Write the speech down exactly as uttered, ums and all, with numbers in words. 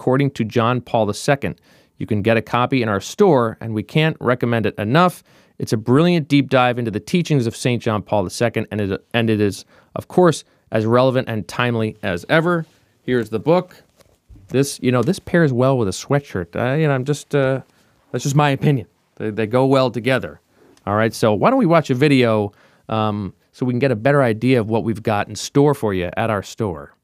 According to John Paul the Second. You can get a copy in our store, and we can't recommend it enough. It's a brilliant deep dive into the teachings of Saint John Paul the Second, and it, and it is, of course, as relevant and timely as ever. Here's the book. This, you know, this pairs well with a sweatshirt. Uh, you know, I'm just, uh, that's just my opinion. They, they go well together. All right, so why don't we watch a video um, so we can get a better idea of what we've got in store for you at our store.